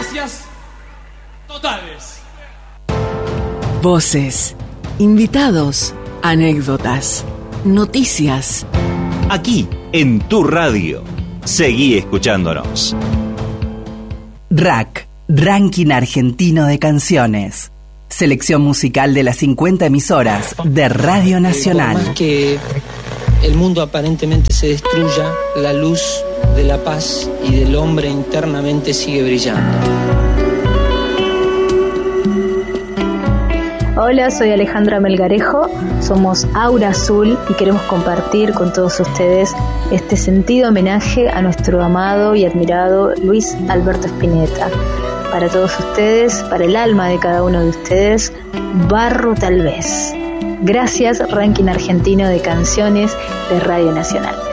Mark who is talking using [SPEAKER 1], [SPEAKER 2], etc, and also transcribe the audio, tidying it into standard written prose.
[SPEAKER 1] Gracias totales.
[SPEAKER 2] Voces, invitados, anécdotas, noticias.
[SPEAKER 3] Aquí, en tu radio. Seguí escuchándonos.
[SPEAKER 4] RAC, Ranking Argentino de Canciones. Selección musical de las 50 emisoras de Radio Nacional.
[SPEAKER 5] Por más que el mundo aparentemente se destruya, la luz de la paz y del hombre internamente sigue brillando.
[SPEAKER 6] Hola, soy Alejandra Melgarejo, somos Aura Azul y queremos compartir con todos ustedes este sentido homenaje a nuestro amado y admirado Luis Alberto Spinetta. Para todos ustedes, para el alma de cada uno de ustedes, Barro tal vez. Gracias, Ranking Argentino de Canciones de Radio Nacional.